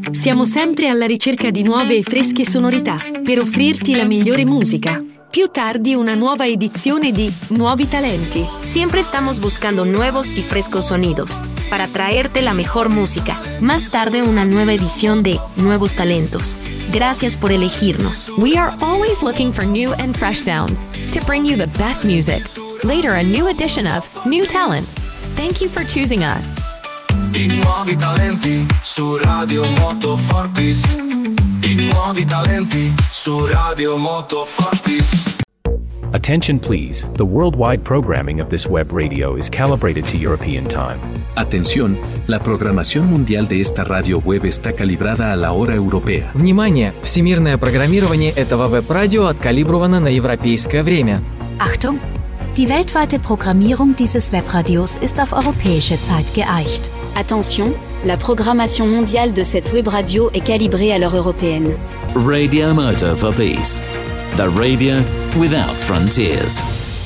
Siamo sempre alla ricerca di nuove e fresche sonorità per offrirti la migliore musica. Più tardi una nueva edición de Nuevi Talenti. Siempre estamos buscando nuevos y frescos sonidos para traerte la mejor música. Más tarde una nueva edición de Nuevos Talentos. Gracias por elegirnos. We are always looking for new and fresh sounds to bring you the best music. Later a new edition of New Talents. Thank you for choosing us. I nuovi talenti su Radio Moto Fortis. I nuovi talenti su Radio Moto Fortis. Attention please, the worldwide programming of this web radio is calibrated to European time. Atención, la programación mundial de esta radio web está calibrada a la hora europea. Внимание! Всемирное программирование этого веб-радио откалибровано на европейское время. Achtung! Die weltweite Programmierung dieses Webradios ist auf europäische Zeit geeicht. Attention, la programmation mondiale de cette web radio est calibrée à l'heure européenne. Radio Moto for Peace. The radio without frontiers.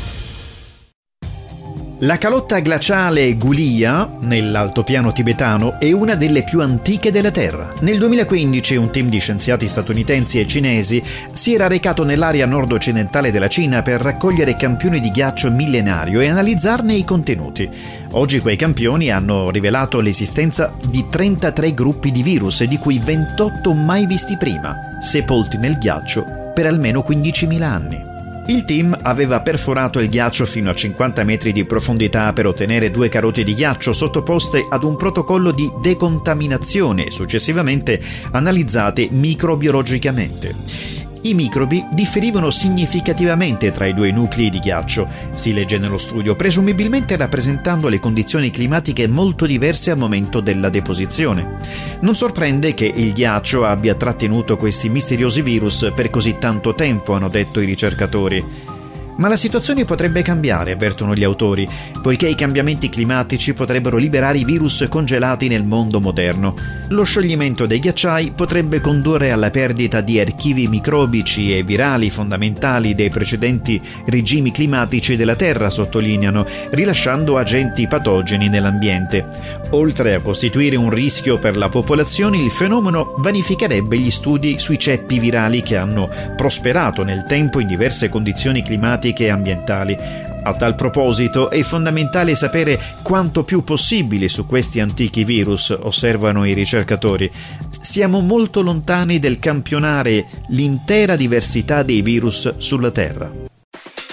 La calotta glaciale Gulia, nell'altopiano tibetano, è una delle più antiche della Terra. Nel 2015 un team di scienziati statunitensi e cinesi si era recato nell'area nord-occidentale della Cina per raccogliere campioni di ghiaccio millenario e analizzarne i contenuti. Oggi quei campioni hanno rivelato l'esistenza di 33 gruppi di virus, di cui 28 mai visti prima, sepolti nel ghiaccio per almeno 15.000 anni. Il team aveva perforato il ghiaccio fino a 50 metri di profondità per ottenere 2 carote di ghiaccio sottoposte ad un protocollo di decontaminazione e successivamente analizzate microbiologicamente. I microbi differivano significativamente tra i 2 nuclei di ghiaccio, si legge nello studio, presumibilmente rappresentando le condizioni climatiche molto diverse al momento della deposizione. Non sorprende che il ghiaccio abbia trattenuto questi misteriosi virus per così tanto tempo, hanno detto i ricercatori. Ma la situazione potrebbe cambiare, avvertono gli autori, poiché i cambiamenti climatici potrebbero liberare i virus congelati nel mondo moderno. Lo scioglimento dei ghiacciai potrebbe condurre alla perdita di archivi microbici e virali fondamentali dei precedenti regimi climatici della Terra, sottolineano, rilasciando agenti patogeni nell'ambiente. Oltre a costituire un rischio per la popolazione, il fenomeno vanificherebbe gli studi sui ceppi virali che hanno prosperato nel tempo in diverse condizioni climatiche e ambientali. A tal proposito è fondamentale sapere quanto più possibile su questi antichi virus, osservano i ricercatori. Siamo molto lontani dal campionare l'intera diversità dei virus sulla Terra.